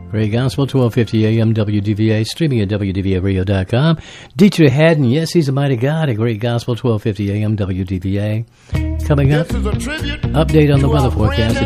Great Gospel, 1250 AM WDVA, streaming at WDVARadio.com. Dietrich Haddon, yes, he's a mighty God. A Great Gospel, 1250 AM WDVA. Coming up, update on the weather forecast at